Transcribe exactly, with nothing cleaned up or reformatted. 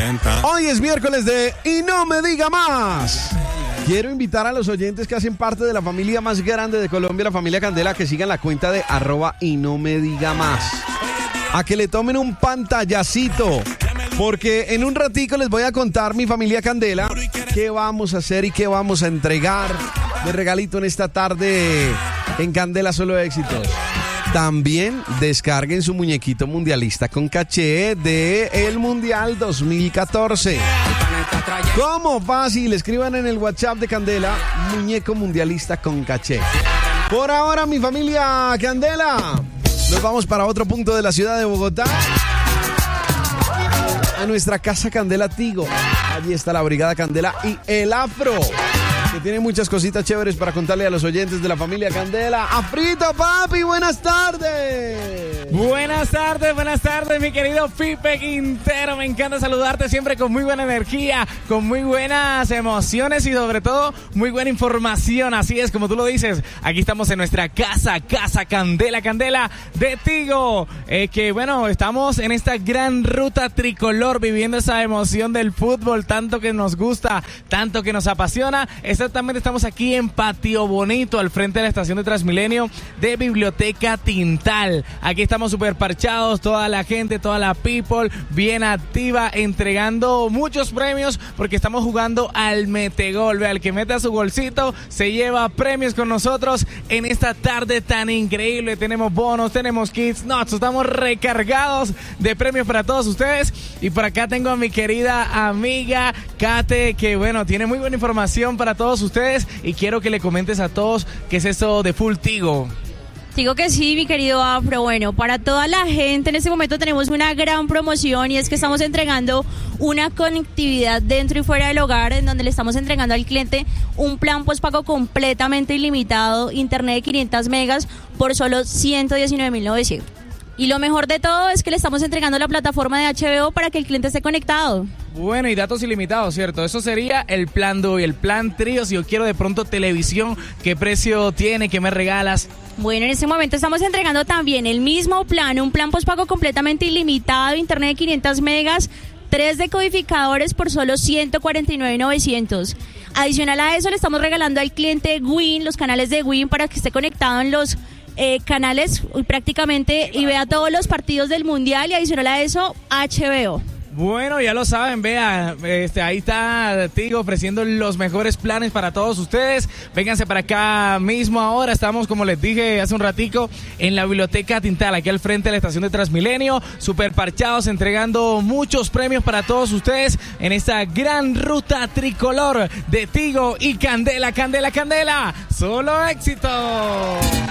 Hoy es miércoles de Y No Me Diga Más. Quiero invitar a los oyentes que hacen parte de la familia más grande de Colombia, la familia Candela, a que sigan la cuenta de arroba Y No Me Diga Más. A que le tomen un pantallacito, porque en un ratico les voy a contar, mi familia Candela, qué vamos a hacer y qué vamos a entregar de regalito en esta tarde en Candela Solo Éxitos. También descarguen su muñequito mundialista con caché de el Mundial dos mil catorce. ¿Cómo? Fácil, escriban en el WhatsApp de Candela, muñeco mundialista con caché. Por ahora, mi familia Candela, nos vamos para otro punto de la ciudad de Bogotá, a nuestra casa Candela Tigo. Allí está la Brigada Candela y el Afro, que tiene muchas cositas chéveres para contarle a los oyentes de la familia Candela. ¡Afrito, papi! ¡Buenas tardes! Buenas tardes, buenas tardes, mi querido Pipe Quintero. Me encanta saludarte siempre con muy buena energía, con muy buenas emociones y sobre todo muy buena información. Así es, como tú lo dices, aquí estamos en nuestra casa, Casa Candela, Candela de Tigo. Eh, que bueno, estamos en esta gran ruta tricolor, viviendo esa emoción del fútbol, tanto que nos gusta, tanto que nos apasiona. Exactamente, estamos aquí en Patio Bonito, al frente de la estación de Transmilenio de Biblioteca Tintal. Aquí estamos súper parchados, toda la gente, toda la people bien activa, entregando muchos premios, porque estamos jugando al Metegol. Vea, el que meta su golcito se lleva premios con nosotros en esta tarde tan increíble. Tenemos bonos, tenemos kits, no, estamos recargados de premios para todos ustedes. Y por acá tengo a mi querida amiga Kate, que bueno, tiene muy buena información para todos ustedes, y quiero que le comentes a todos qué es eso de Full Tigo. Digo que sí, mi querido Afro. Bueno, para toda la gente en este momento tenemos una gran promoción, y es que estamos entregando una conectividad dentro y fuera del hogar, en donde le estamos entregando al cliente un plan postpago completamente ilimitado, internet de quinientos megas por solo ciento diecinueve mil novecientos. Y lo mejor de todo es que le estamos entregando la plataforma de H B O para que el cliente esté conectado. Bueno, y datos ilimitados, ¿cierto? Eso sería el plan D O y el plan Trío. Si yo quiero de pronto televisión, ¿qué precio tiene? ¿Qué me regalas? Bueno, en este momento estamos entregando también el mismo plan, un plan postpago completamente ilimitado, internet de quinientos megas, tres decodificadores por solo ciento cuarenta y nueve mil novecientos. Adicional a eso, le estamos regalando al cliente Win, los canales de Win, para que esté conectado en los eh, canales prácticamente y vea todos los partidos del Mundial, y adicional a eso, H B O. Bueno, ya lo saben, vea, este, ahí está Tigo ofreciendo los mejores planes para todos ustedes. Vénganse para acá mismo ahora. Estamos, como les dije hace un ratico, en la Biblioteca Tintal, aquí al frente de la estación de Transmilenio, super parchados, entregando muchos premios para todos ustedes en esta gran ruta tricolor de Tigo y Candela, Candela, Candela. ¡Solo éxito!